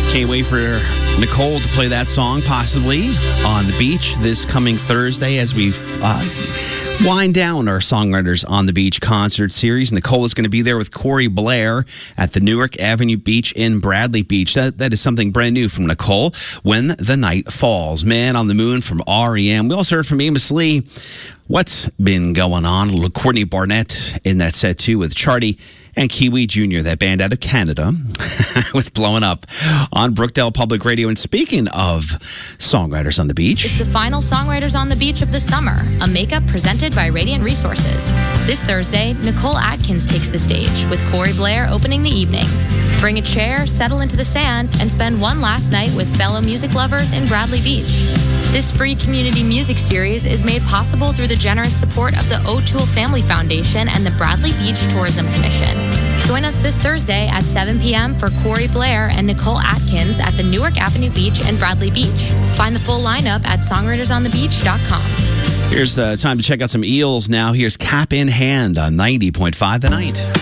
Can't wait for Nicole to play that song, possibly on the beach this coming Thursday as we wind down our Songwriters on the Beach concert series. Nicole is going to be there with Corey Blair at the Newark Avenue Beach in Bradley Beach. That is something brand new from Nicole. When the Night Falls. Man on the Moon from REM. We also heard from Amos Lee. What's been going on? A little Courtney Barnett in that set too with Charty and Kiwi Jr., that band out of Canada, with Blowing Up on Brookdale Public Radio. And speaking of Songwriters on the Beach, it's the final Songwriters on the Beach of the summer, a makeup presented by Radiant Resources. This Thursday, Nicole Atkins takes the stage, with Corey Blair opening the evening. Bring a chair, settle into the sand, and spend one last night with fellow music lovers in Bradley Beach. This free community music series is made possible through the generous support of the O'Toole Family Foundation and the Bradley Beach Tourism Commission. Join us this Thursday at 7 p.m. for Corey Blair and Nicole Atkins at the Newark Avenue Beach in Bradley Beach. Find the full lineup at songwritersonthebeach.com. Here's time to check out some Eels now. Here's Cap in Hand on 90.5 The Night.